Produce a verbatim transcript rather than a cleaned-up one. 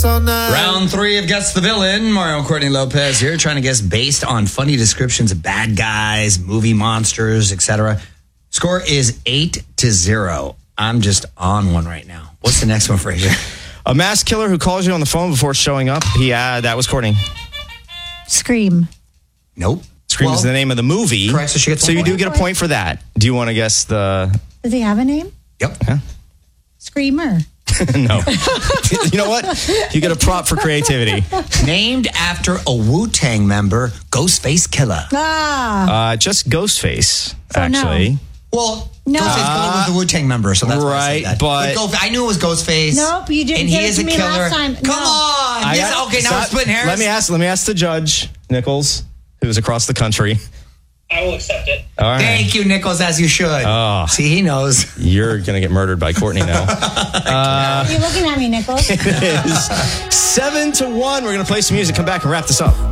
us all night. Round three of Guess the Villain. Mario Courtney Lopez here, trying to guess based on funny descriptions of bad guys, movie monsters, et cetera. Score is eight to zero. I'm just on one right now. What's the next one, Fraser? A mass killer who calls you on the phone before showing up. He uh, that was Courtney. Scream. Nope. Scream Well, is the name of the movie. correct, so she gets So one you do point. get a point for that. Do you want to guess the? Does he have a name? Yep. Yeah. Screamer. No. You know what? You get a prop for creativity. Named after a Wu-Tang member, Ghostface Killer. Ah. Uh, just Ghostface, So no. actually. Well, No. Ghostface Killer was the Wu-Tang member, so that's why I Right, said that. but- Ghost- I knew it was Ghostface. Nope, you didn't And give he it is to a me killer. last time. Come No. on. I Yes, got- okay, now stop. we're splitting hairs. Let me ask. Let me ask the judge, Nichols, who's across the country. I will accept it. All right. Thank you, Nichols, as you should. Oh. See, he knows. You're gonna get murdered by Courtney now. You're looking at me, Nichols. It is seven to one. We're gonna play some music. Come back and wrap this up.